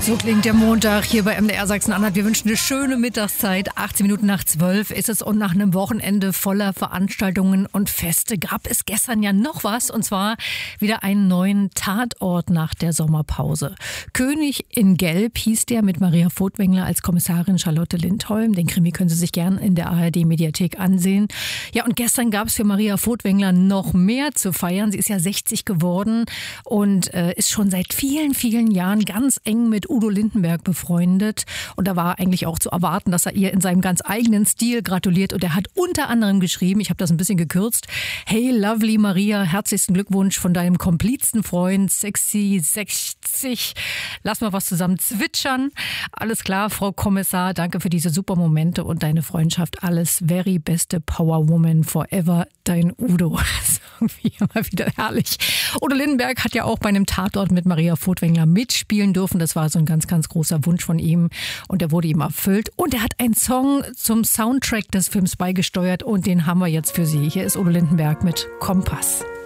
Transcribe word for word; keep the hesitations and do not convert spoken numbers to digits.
So klingt der Montag hier bei M D R Sachsen-Anhalt. Wir wünschen eine schöne Mittagszeit. achtzehn Minuten nach zwölf ist es und nach einem Wochenende voller Veranstaltungen und Feste gab es gestern ja noch was, und zwar wieder einen neuen Tatort nach der Sommerpause. König in Gelb hieß der, mit Maria Furtwängler als Kommissarin Charlotte Lindholm. Den Krimi können Sie sich gern in der A R D-Mediathek ansehen. Ja, und gestern gab es für Maria Furtwängler noch mehr zu feiern. Sie ist ja sechzig geworden und äh, ist schon seit vielen, vielen Jahren ganz eng mit Udo Lindenberg befreundet. Und da war eigentlich auch zu erwarten, dass er ihr in seinem ganz eigenen Stil gratuliert. Und er hat unter anderem geschrieben, ich habe das ein bisschen gekürzt: Hey, lovely Maria, herzlichsten Glückwunsch von deinem komplizen Freund, sexy sechzig. Lass mal was zusammen zwitschern. Alles klar, Frau Kommissar, danke für diese super Momente und deine Freundschaft. Alles very beste Power Woman forever, dein Udo. Das ist irgendwie immer wieder herrlich. Udo Lindenberg hat ja auch bei einem Tatort mit Maria Furtwängler mitspielen dürfen. Das war so ein ganz, ganz großer Wunsch von ihm und der wurde ihm erfüllt. Und er hat einen Song zum Soundtrack des Films beigesteuert und den haben wir jetzt für Sie. Hier ist Udo Lindenberg mit Kompass.